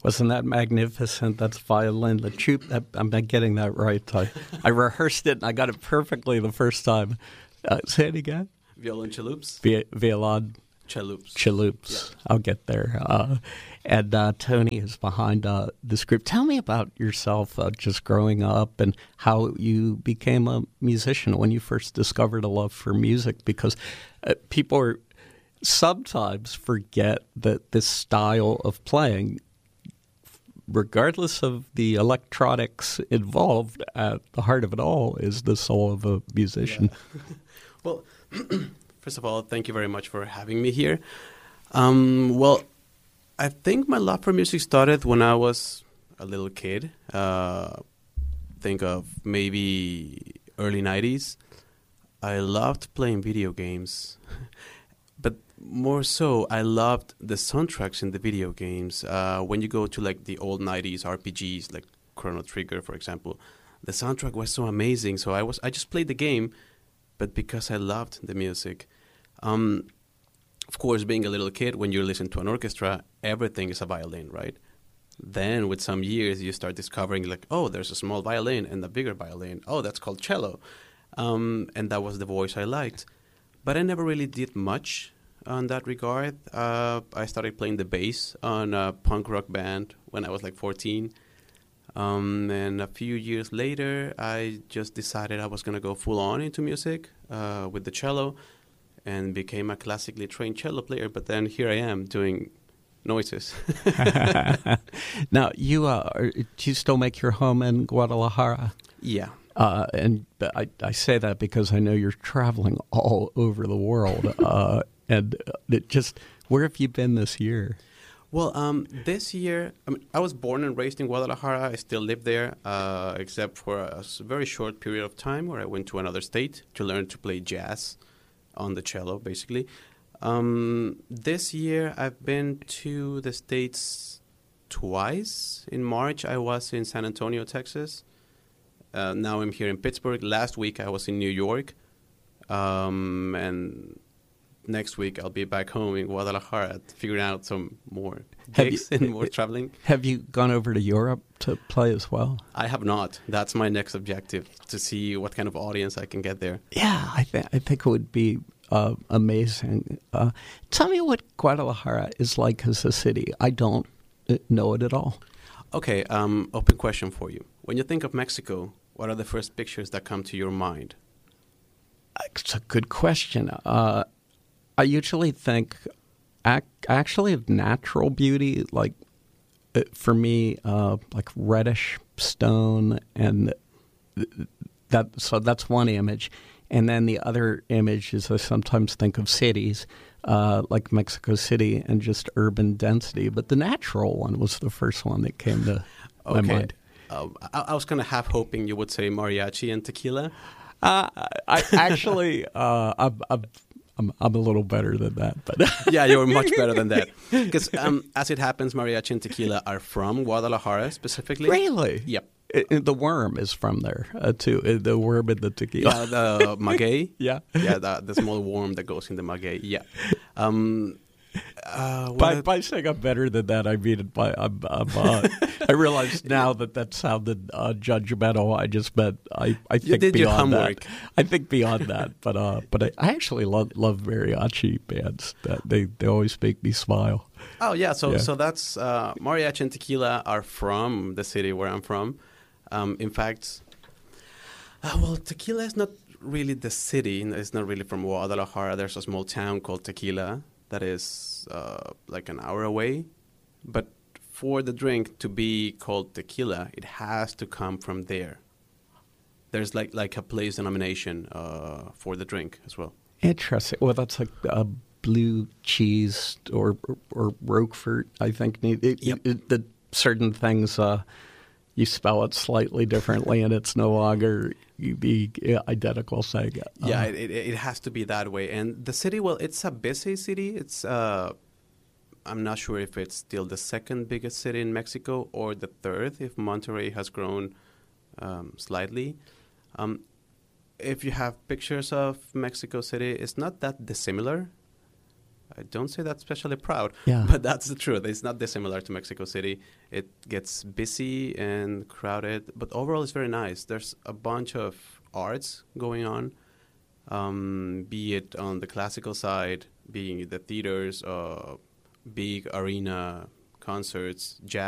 Wasn't that magnificent? That's violin. The troop. I'm not getting that right. I rehearsed it and I got it perfectly the first time. Say it again. Violoncellos. Violon. Chaloups. Yeah. I'll get there. And Tony is behind this group. Tell me about yourself, just growing up, and how you became a musician when you first discovered a love for music. Because people sometimes forget that this style of playing, regardless of the electronics involved, at the heart of it all is the soul of a musician. Yeah. Well, first of all, thank you very much for having me here. Well, I think my love for music started when I was a little kid. Think of maybe early 90s. I loved playing video games. But more so, I loved the soundtracks in the video games. When you go to like the old 90s RPGs, like Chrono Trigger, for example, the soundtrack was so amazing. So I just played the game, but because I loved the music. Of course, being a little kid, when you listen to an orchestra, everything is a violin, right? Then with some years, you start discovering like, oh, there's a small violin and a bigger violin. Oh, that's called cello. And that was the voice I liked. But I never really did much on that regard. I started playing the bass on a punk rock band when I was like 14. And a few years later, I just decided I was going to go full on into music with the cello, and became a classically trained cello player. But then here I am doing noises. Now, do you still make your home in Guadalajara? Yeah. And I say that because I know you're traveling all over the world. And where have you been this year? Well, this year, I was born and raised in Guadalajara. I still live there, except for a very short period of time where I went to another state to learn to play jazz on the cello, basically. This year, I've been to the States twice. In March, I was in San Antonio, Texas. Now I'm here in Pittsburgh. Last week, I was in New York. And next week, I'll be back home in Guadalajara figuring out some more gigs and more traveling. Have you gone over to Europe to play as well? I have not. That's my next objective, to see what kind of audience I can get there. Yeah, I think it would be amazing. Tell me what Guadalajara is like as a city. I don't know it at all. Okay, open question for you. When you think of Mexico, what are the first pictures that come to your mind? It's a good question. I usually think actually of natural beauty, like for me, like reddish stone, and so that's one image. And then the other image is I sometimes think of cities, like Mexico City, and just urban density. But the natural one was the first one that came to my mind. I was kind of half hoping you would say mariachi and tequila. I'm a little better than that, but yeah, you're much better than that. Because as it happens, mariachi and tequila are from Guadalajara specifically. Really? Yep. The worm is from there too. The worm in the tequila. Yeah, the maguey. Yeah. Yeah, the small worm that goes in the maguey. Yeah. By saying I'm better than that, I mean I realize now that sounded judgmental. I just meant I think you did beyond your homework. that. I think beyond that, but I actually love mariachi bands. That they always make me smile. Oh yeah, so that's mariachi and tequila are from the city where I'm from. In fact, well, tequila is not really the city. It's not really from Guadalajara. There's a small town called Tequila that is like an hour away. But for the drink to be called tequila, it has to come from there. There's like a place denomination for the drink as well. Interesting. Well, that's like blue cheese or Roquefort, I think. The certain things, you spell it slightly differently, and it's no longer the identical thing. Yeah, it has to be that way. And the city, well, it's a busy city. It's I'm not sure if it's still the second biggest city in Mexico or the third, if Monterrey has grown slightly. If you have pictures of Mexico City, it's not that dissimilar. I don't say that especially proud, Yeah. but that's the truth. It's not dissimilar to Mexico City. It gets busy and crowded, but overall it's very nice. There's a bunch of arts going on, be it on the classical side, being the theaters, big arena concerts, jazz